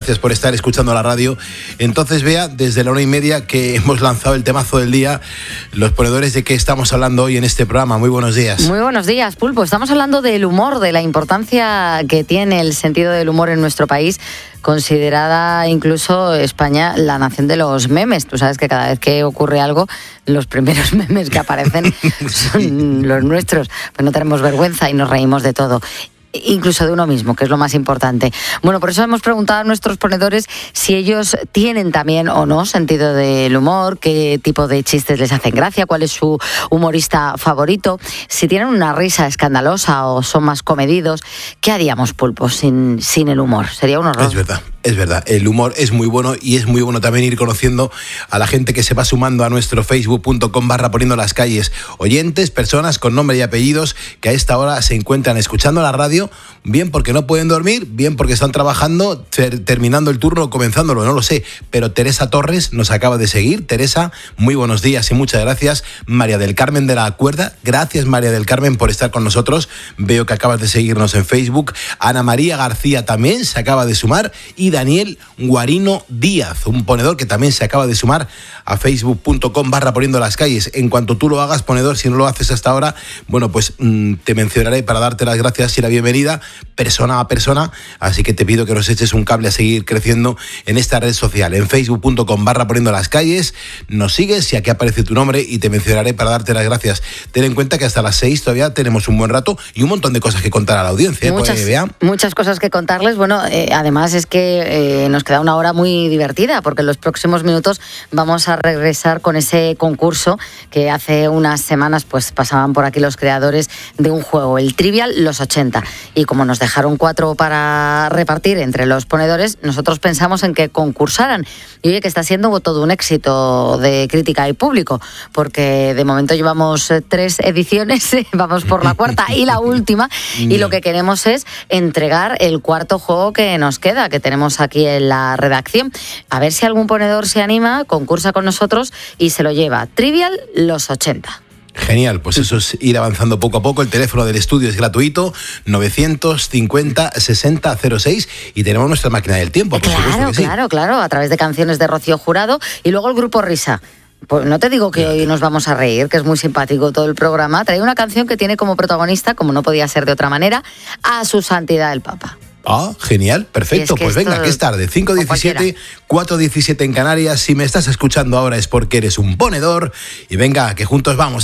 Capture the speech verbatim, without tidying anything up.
Gracias por estar escuchando la radio. Entonces, Bea, desde la una y media que hemos lanzado el temazo del día, los ponedores de qué estamos hablando hoy en este programa. Muy buenos días. Muy buenos días, Pulpo. Estamos hablando del humor, de la importancia que tiene el sentido del humor en nuestro país, considerada incluso España la nación de los memes. Tú sabes que cada vez que ocurre algo, los primeros memes que aparecen son sí. los nuestros. Pues no tenemos vergüenza y nos reímos de todo. Incluso de uno mismo, que es lo más importante. Bueno, por eso hemos preguntado a nuestros ponedores si ellos tienen también o no sentido del humor, qué tipo de chistes les hacen gracia, cuál es su humorista favorito, si tienen una risa escandalosa o son más comedidos. ¿Qué haríamos, Pulpo, sin, sin el humor? Sería un horror. Es verdad. Es verdad, el humor es muy bueno y es muy bueno también ir conociendo a la gente que se va sumando a nuestro facebook punto com barra poniendo las calles. Oyentes, personas con nombre y apellidos que a esta hora se encuentran escuchando la radio, bien porque no pueden dormir, bien porque están trabajando, ter- terminando el turno o comenzándolo, no lo sé. Pero Teresa Torres nos acaba de seguir. Teresa, muy buenos días y muchas gracias. María del Carmen de la Cuerda, gracias María del Carmen por estar con nosotros. Veo que acabas de seguirnos en Facebook. Ana María García también se acaba de sumar y Daniel Guarino Díaz, un ponedor que también se acaba de sumar a facebook punto com barra poniendo las calles. En cuanto tú lo hagas, ponedor, si no lo haces hasta ahora, bueno, pues mmm, te mencionaré para darte las gracias y la bienvenida persona a persona, así que te pido que nos eches un cable a seguir creciendo en esta red social, en facebook punto com barra poniendo las calles. Nos sigues y aquí aparece tu nombre y te mencionaré para darte las gracias. Ten en cuenta que hasta las seis todavía tenemos un buen rato y un montón de cosas que contar a la audiencia. Muchas, pues, Bea. muchas cosas que contarles. Bueno, eh, además es que Eh, nos queda una hora muy divertida porque en los próximos minutos vamos a regresar con ese concurso que hace unas semanas pues pasaban por aquí los creadores de un juego, el Trivial Los ochenta, y como nos dejaron cuatro para repartir entre los ponedores, nosotros pensamos en que concursaran y oye que está siendo todo un éxito de crítica y público porque de momento llevamos tres ediciones, vamos por la cuarta y la última y lo que queremos es entregar el cuarto juego que nos queda, que tenemos aquí en la redacción. A ver si algún ponedor se anima, concursa con nosotros y se lo lleva. Trivial Los ochenta. Genial, pues eso es ir avanzando poco a poco. El teléfono del estudio es gratuito, novecientos cincuenta sesenta cero seis, y tenemos nuestra máquina del tiempo. Por claro, que sí. claro, claro, a través de canciones de Rocío Jurado y luego el grupo Risa. Pues no te digo que hoy nos vamos a reír, que es muy simpático todo el programa. Trae una canción que tiene como protagonista, como no podía ser de otra manera, a su santidad el Papa. Ah, genial, perfecto. Es que pues venga, que es tarde. cinco diecisiete, cuatro diecisiete en Canarias. Si me estás escuchando ahora es porque eres un ponedor. Y venga, que juntos vamos.